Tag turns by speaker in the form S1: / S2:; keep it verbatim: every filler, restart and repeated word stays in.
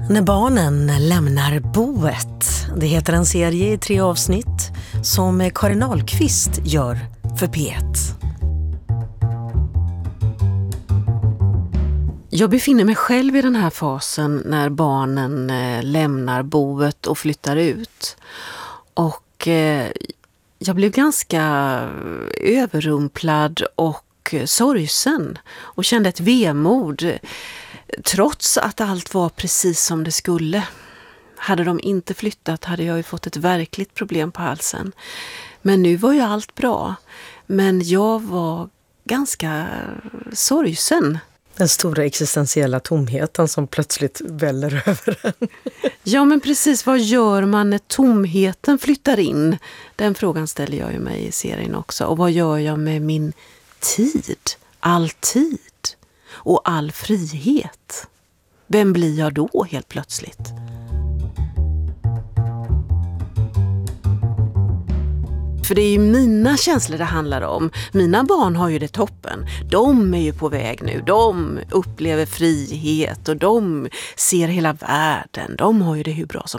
S1: När barnen lämnar boet. Det heter en serie i tre avsnitt som Karin Ahlqvist gör för P ett. Jag befinner mig själv i den här fasen när barnen lämnar boet och flyttar ut. Och jag blev ganska överrumplad och sorgsen och kände ett vemod. Trots att allt var precis som det skulle. Hade de inte flyttat hade jag ju fått ett verkligt problem på halsen. Men nu var ju allt bra. Men jag var ganska sorgsen.
S2: Den stora existentiella tomheten som plötsligt väller över en.
S1: Ja, men precis. Vad gör man när tomheten flyttar in? Den frågan ställer jag ju mig i serien också. Och vad gör jag med min tid? All tid? Och all frihet? Vem blir jag då helt plötsligt? För det är ju mina känslor det handlar om. Mina barn har ju det toppen. De är ju på väg nu. De upplever frihet och de ser hela världen. De har ju det hur bra som